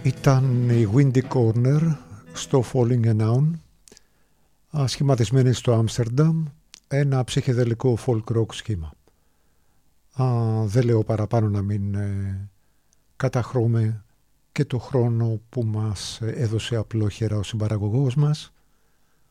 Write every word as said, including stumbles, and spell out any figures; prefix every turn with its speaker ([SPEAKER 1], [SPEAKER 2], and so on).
[SPEAKER 1] Ήταν η Windy Corner στο Falling a Noun, σχηματισμένη στο Άμστερνταμ, ένα ψυχεδελικό folk rock σχήμα. Α, δεν λέω παραπάνω να μην ε, καταχρώμε και το χρόνο που μας έδωσε απλόχερα ο συμπαραγωγός μας.